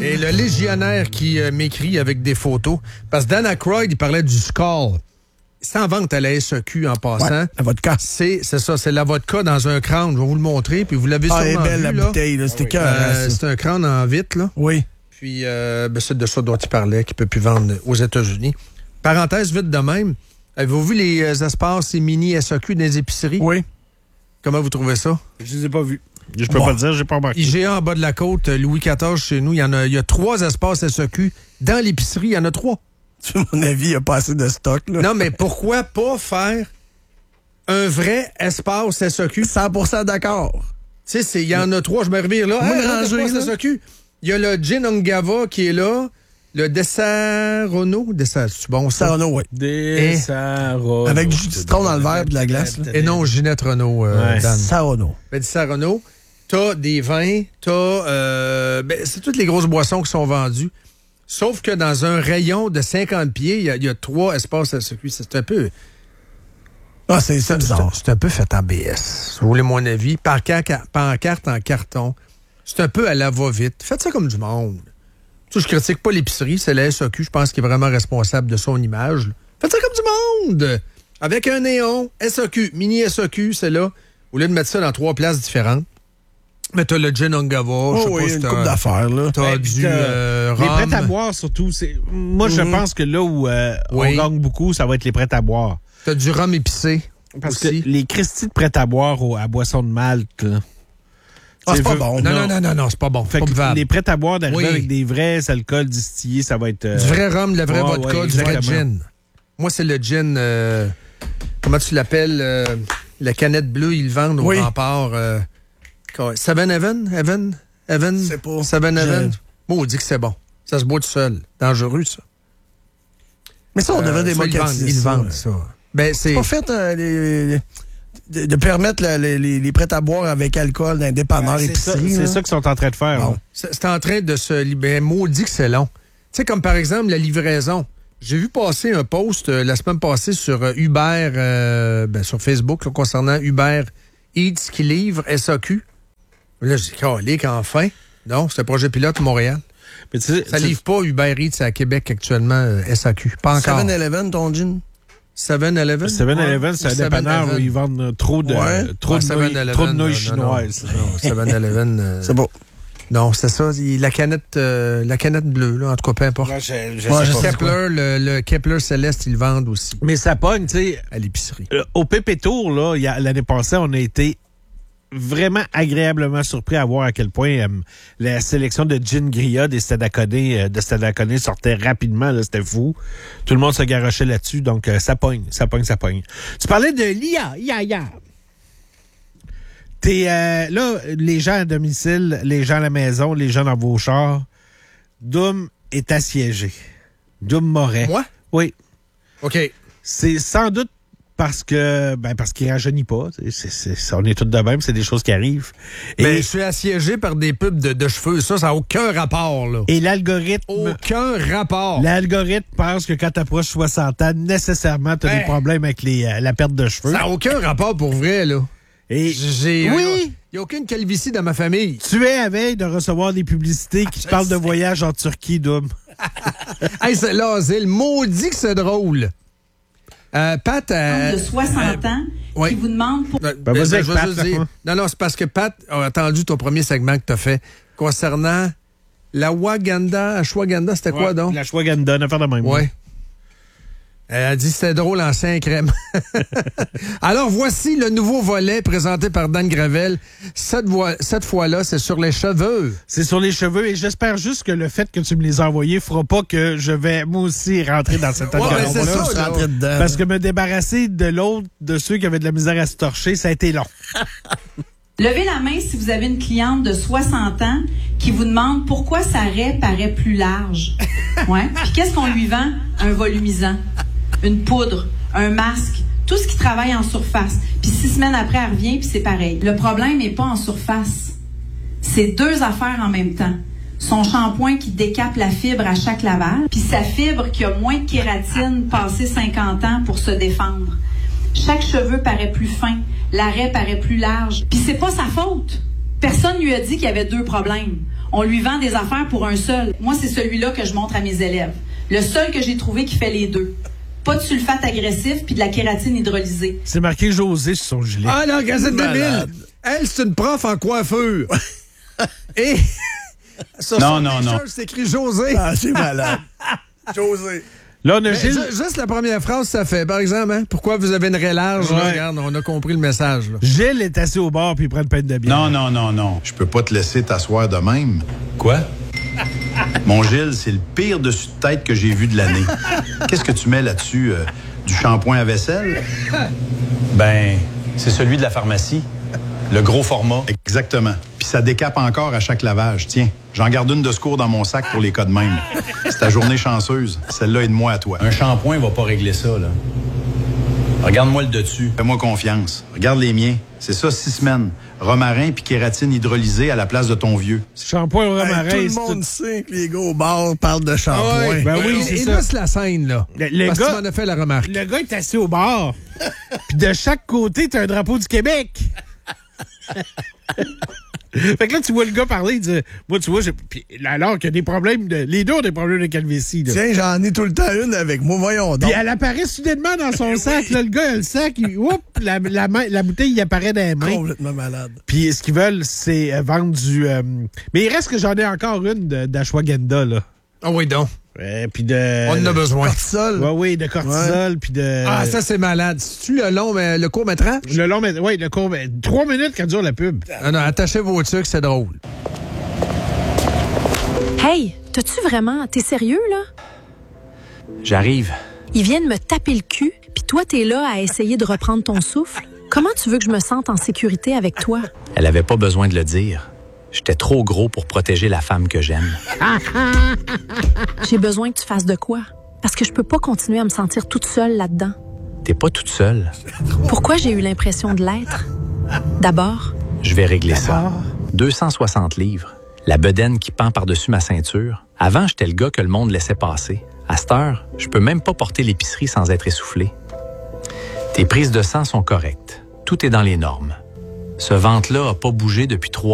Et le légionnaire qui m'écrit avec des photos, parce que Dan Aykroyd, il parlait du Skol. C'est en vente à la SAQ en passant. Ouais, la vodka. C'est ça, c'est la vodka dans un crâne. Je vais vous le montrer, puis vous l'avez sûrement vu, belle, la bouteille, là, c'était c'est un crâne en vitre, là. Oui. Puis, c'est de ça dont il parlait, qu'il ne peut plus vendre aux États-Unis. Parenthèse vite de même. Avez-vous vu les espaces et mini SAQ dans les épiceries? Oui. Comment vous trouvez ça? Je les ai pas vus. Je peux pas le dire, j'ai pas remarqué. IGA en bas de la côte, Louis XIV chez nous, il y a 3 espaces SAQ. Dans l'épicerie, il y en a 3. À mon avis, il n'y a pas assez de stock. Là. Non, mais pourquoi pas faire un vrai espace SAQ? 100% d'accord. Tu sais, il y en a 3, je me revire là. Espace SAQ. Il y a le gin Ongava qui est là. Le Dessarono. C'est bon, ça? Dessarono, oui. Dessarono. Avec du citron dans le verre et de la glace. Là. Et non, Ginette Renault, Dan. Dessarono. Dessarono. T'as des vins, c'est toutes les grosses boissons qui sont vendues. Sauf que dans un rayon de 50 pieds, il y a 3 espaces SAQ. C'est un peu... Ah, c'est bizarre. C'est un peu fait en BS. Si vous voulez mon avis. Pancarte en carton. C'est un peu à la va-vite. Faites ça comme du monde. Tu sais, je critique pas l'épicerie, c'est la SAQ, je pense qu'il est vraiment responsable de son image. Faites ça comme du monde! Avec un néon, SAQ, mini SAQ, c'est là. Au lieu de mettre ça dans 3 places différentes. Mais t'as le gin Ongava, je sais pas si une couple d'affaires, là. T'as du les rhum. prêts à boire, surtout. Moi, je pense que là où on gagne beaucoup, ça va être les prêts à boire. T'as du rhum épicé. Parce aussi. que les Christy de prêts à boire à boisson de malt, là. Ah, c'est pas bon. Non, c'est pas bon. Fait que les prêts à boire d'arriver avec des vrais alcools distillés, ça va être... Du vrai rhum, la vraie vodka, du vrai gin. Moi, c'est le gin... comment tu l'appelles? La canette bleue, ils le vendent au rempart. Seven Heaven? C'est pas... Seven Heaven? Moi, on dit que c'est bon. Ça se boit tout seul. Dangereux, ça. Mais ça, on devrait démocratiser. Ils vendent ça. Ben, c'est pas fait de permettre les prêts à boire avec alcool dans les dépanneurs épiceries. C'est ça qu'ils sont en train de faire. Bon. C'est en train de se libérer. Maudit que c'est long. Tu sais, comme par exemple la livraison. J'ai vu passer un post la semaine passée sur Uber, sur Facebook, là, concernant Uber Eats qui livre SAQ. Là, je dis, calique, enfin. Non, c'est un projet pilote Montréal. Mais ça livre pas Uber Eats à Québec actuellement, SAQ. Pas encore. 7-Eleven, ton gin? 7-Eleven? 7-Eleven, c'est un dépanneur où ils vendent trop de nouilles chinoises. Non, 7-Eleven... c'est bon. Non, c'est ça. La canette bleue, là, en tout cas, peu importe. Le Kepler Céleste, ils le vendent aussi. Mais ça pogne, tu sais. À l'épicerie. Au Pépé Tour, là, l'année passée, on a été vraiment agréablement surpris à voir à quel point la sélection de gin grilla des Stade Acconé sortait rapidement. Là, c'était fou. Tout le monde se garochait là-dessus. Donc, ça pogne. Tu parlais de l'IA. Là, les gens à domicile, les gens à la maison, les gens dans vos chars, Doom est assiégé. Doom Moret. Moi? Oui. OK. C'est sans doute parce qu'il rajeunit pas. On est tous de même, c'est des choses qui arrivent. Mais je suis assiégé par des pubs de cheveux. Ça n'a aucun rapport, là. Et l'algorithme... Aucun rapport. L'algorithme pense que quand tu approches 60 ans, nécessairement, tu as des problèmes avec la perte de cheveux. Ça n'a aucun rapport pour vrai, là. Et il n'y a aucune calvitie dans ma famille. Tu es à veille de recevoir des publicités qui te parlent de voyage en Turquie, Doom. Hey, c'est le maudit que c'est drôle. Pat... de 60 ans qui vous demande... Non, c'est parce que Pat a entendu ton premier segment que tu as fait concernant ashwagandha, c'était quoi donc? L'ashwagandha, une affaire de même. Oui. Elle a dit que c'était drôle en 5 crème. Alors, voici le nouveau volet présenté par Dan Gravel. Cette fois-là, c'est sur les cheveux. C'est sur les cheveux et j'espère juste que le fait que tu me les as envoyés fera pas que je vais, moi aussi, rentrer dans cette cadre-là. Parce que me débarrasser de ceux qui avaient de la misère à se torcher, ça a été long. Levez la main si vous avez une cliente de 60 ans qui vous demande pourquoi sa raie paraît plus large. Ouais. Puis qu'est-ce qu'on lui vend? Un volumisant, une poudre, un masque, tout ce qui travaille en surface. Puis 6 semaines après, elle revient, puis c'est pareil. Le problème n'est pas en surface. C'est 2 affaires en même temps. Son shampoing qui décape la fibre à chaque lavage, puis sa fibre qui a moins de kératine passé 50 ans pour se défendre. Chaque cheveu paraît plus fin, la raie paraît plus large. Puis c'est pas sa faute. Personne lui a dit qu'il y avait 2 problèmes. On lui vend des affaires pour un seul. Moi, c'est celui-là que je montre à mes élèves. Le seul que j'ai trouvé qui fait les deux. Pas de sulfate agressif puis de la kératine hydrolysée. C'est marqué José sur son gilet. Ah non, Gazette de Ville. Elle, c'est une prof en coiffure. Et sur son t-shirt, c'est écrit José. Ah, c'est malade. José. Là, on a Mais Gilles. juste la première phrase, ça fait. Par exemple, hein, pourquoi vous avez une raie large? Là, Ouais. regarde, on a compris le message. Là. Gilles est assis au bar puis il prend une pinte de bière. Non. Je peux pas te laisser t'asseoir de même. Quoi? Mon Gilles, c'est le pire dessus de tête que j'ai vu de l'année. Qu'est-ce que tu mets là-dessus? Du shampoing à vaisselle? Ben, c'est celui de la pharmacie. Le gros format. Exactement. Puis ça décape encore à chaque lavage. Tiens, j'en garde une de secours dans mon sac pour les cas de même. C'est ta journée chanceuse. Celle-là est de moi à toi. Un shampoing va pas régler ça, là. Regarde-moi le dessus. Fais-moi confiance. Regarde les miens. C'est ça, 6 semaines. Romarin puis kératine hydrolysée à la place de ton vieux. Shampoing au romarin. Tout le c'est monde sait que les gars au bar parlent de shampoing. Ben oui, c'est ça. Illustre la scène, là. Le parce gars- que tu m'en as fait la remarque. Le gars est assis au bar. Puis de chaque côté, t'as un drapeau du Québec. Fait que là, tu vois le gars parler, il dit, moi, tu vois, puis alors qu'il y a des problèmes les deux ont des problèmes de calvitie, là. Tiens, j'en ai tout le temps une avec moi. Voyons donc. Puis elle apparaît soudainement dans son sac. Là, le gars a le sac, la bouteille, il apparaît dans les mains. Complètement malade. Puis ce qu'ils veulent, c'est vendre du... Mais il reste que j'en ai encore une d'ashwagandha, là. Ah oui, donc. Puis de... On en a besoin. Cortisol. Oui, de cortisol, puis de... Ah, ça, c'est malade. C'est-tu le long, le court-métrage? Le long, mais oui, le court... 3 minutes quand dure la pub. Ah non, attachez vos trucs, c'est drôle. Hey, t'as-tu vraiment... T'es sérieux, là? J'arrive. Ils viennent me taper le cul, puis toi, t'es là à essayer de reprendre ton souffle. Comment tu veux que je me sente en sécurité avec toi? Elle avait pas besoin de le dire. J'étais trop gros pour protéger la femme que j'aime. J'ai besoin que tu fasses de quoi? Parce que je peux pas continuer à me sentir toute seule là-dedans. T'es pas toute seule. Pourquoi j'ai eu l'impression de l'être? D'abord, Je vais régler ça. 260 livres. La bedaine qui pend par-dessus ma ceinture. Avant, j'étais le gars que le monde laissait passer. À cette heure, je peux même pas porter l'épicerie sans être essoufflé. Tes prises de sang sont correctes. Tout est dans les normes. Ce ventre-là a pas bougé depuis 3